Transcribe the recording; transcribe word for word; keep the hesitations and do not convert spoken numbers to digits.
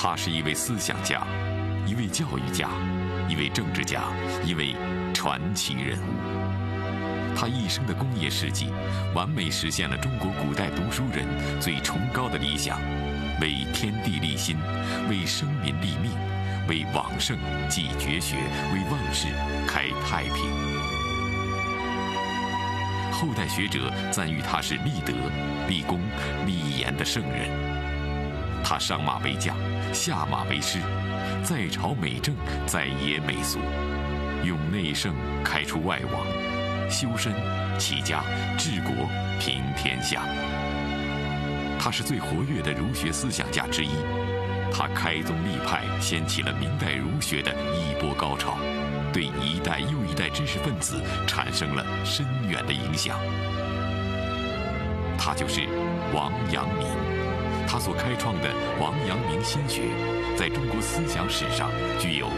他是一位思想家，一位教育家，一位政治家，一位传奇人物。他一生的工业事迹，完美实现了中国古代读书人最崇高的理想：为天地立心，为生民立命，为往圣继绝学，为万世开太平。后代学者赞誉他是立德、立功、立言的圣人。他上马为将，下马为师，在朝美政，在野美俗，用内圣开出外王，修身齐家治国平天下。他是最活跃的儒学思想家之一，他开宗立派，掀起了明代儒学的一波高潮，对一代又一代知识分子产生了深远的影响。他就是王阳明，他所开创的王阳明心学，在中国思想史上具有